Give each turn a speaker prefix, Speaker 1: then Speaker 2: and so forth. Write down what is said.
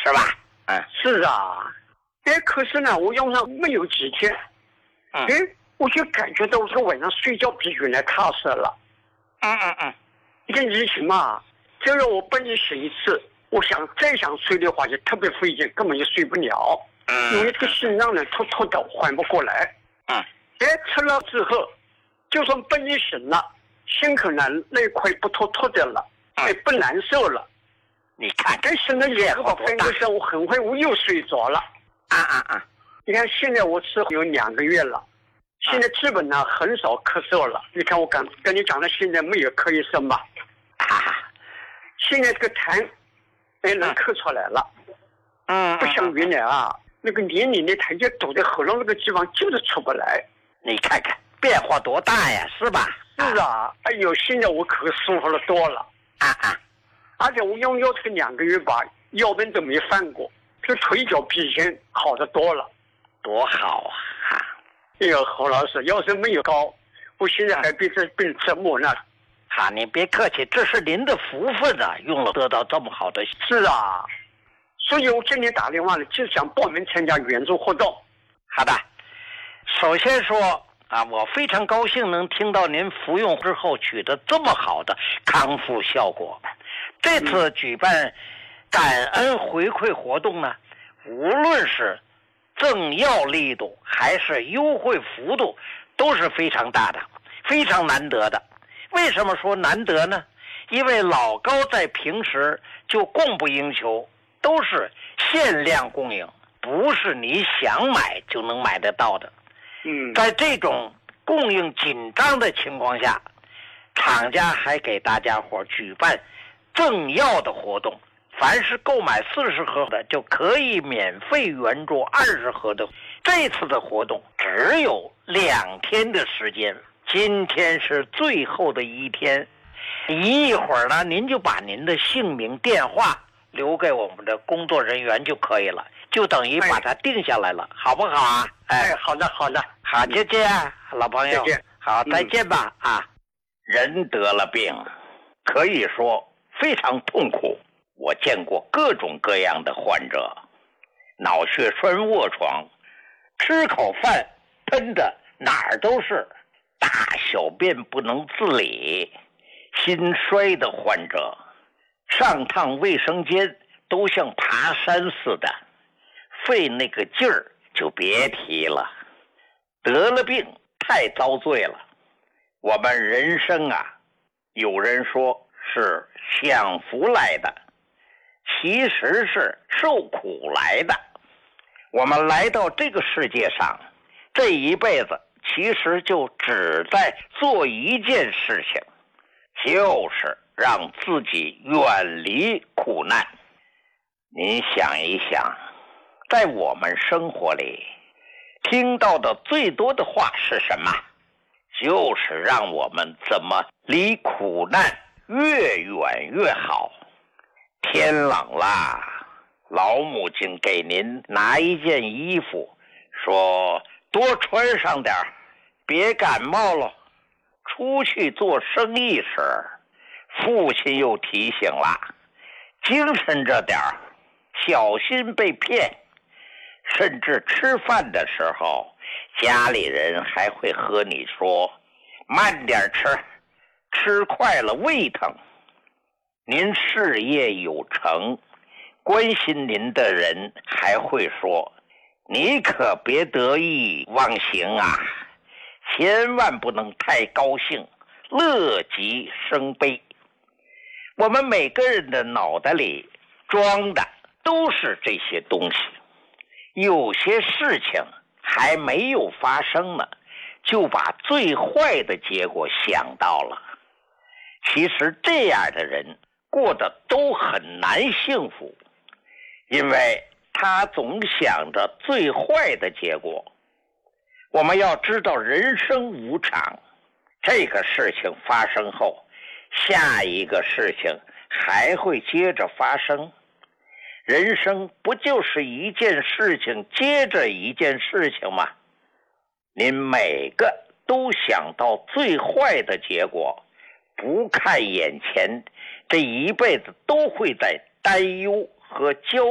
Speaker 1: 是吧？
Speaker 2: 是啊。可是呢，我用上没有几天，我就感觉到这个晚上睡觉比原来踏实了。这个疫情嘛，只要我半夜醒一次，我再想睡的话就特别费劲，根本就睡不了。因为这个心脏呢突突的缓不过来。吃了之后，就算半夜醒了，心口呢那块不突突的了，不难受了。
Speaker 1: 你看，
Speaker 2: 但是呢，也把分个时候很快我又睡着了。你看现在我吃有2个月了，现在基本上很少咳嗽了。你看我跟你讲的，现在没有咳一声吧？现在这个痰能咳出来了。不像原来啊，那个黏黏的痰就堵在喉咙那个地方，就是出不来。
Speaker 1: 你看看变化多大呀，是吧？
Speaker 2: 是啊，现在我可舒服了多了。而且我用药这个2个月吧，药本都没犯过，这腿脚比以前好得多了。
Speaker 1: 多好啊！
Speaker 2: 侯老师，要是没有高，我现在还被这病折磨呢。
Speaker 1: 你别客气，这是您的福分啊，用了得到这么好的。
Speaker 2: 是啊，所以我今天打电话呢，就是想报名参加援助活动。
Speaker 1: 好的，首先说我非常高兴能听到您服用之后取得这么好的康复效果。这次举办感恩回馈活动呢，无论是赠药力度还是优惠幅度都是非常大的，非常难得的。为什么说难得呢？因为老高在平时就供不应求，都是限量供应，不是你想买就能买得到的。在这种供应紧张的情况下，厂家还给大家伙举办赠药的活动，凡是购买40盒的就可以免费援助20盒的。这次的活动只有2天的时间，今天是最后的一天。一会儿呢，您就把您的姓名电话留给我们的工作人员就可以了，就等于把它定下来了，好不好啊？
Speaker 2: 好的好
Speaker 1: 再见老朋友。
Speaker 2: 再见。
Speaker 1: 好，再见吧。人得了病可以说非常痛苦，我见过各种各样的患者，脑血栓卧床，吃口饭喷的哪儿都是，大小便不能自理，心衰的患者，上趟卫生间都像爬山似的，费那个劲儿就别提了。得了病太遭罪了。我们人生有人说是享福来的，其实是受苦来的。我们来到这个世界上，这一辈子其实就只在做一件事情，就是让自己远离苦难。您想一想，在我们生活里听到的最多的话是什么？就是让我们怎么离苦难越远越好。天冷啦，老母亲给您拿一件衣服，说多穿上点，别感冒了。出去做生意时，父亲又提醒了，精神着点，小心被骗。甚至吃饭的时候，家里人还会和你说慢点吃，吃快了胃疼。您事业有成，关心您的人还会说，你可别得意忘形啊，千万不能太高兴，乐极生悲。我们每个人的脑袋里装的都是这些东西，有些事情还没有发生呢，就把最坏的结果想到了。其实这样的人过得都很难幸福，因为他总想着最坏的结果。我们要知道人生无常，这个事情发生后，下一个事情还会接着发生。人生不就是一件事情接着一件事情吗？您每个都想到最坏的结果，不看眼前，这一辈子都会在担忧和焦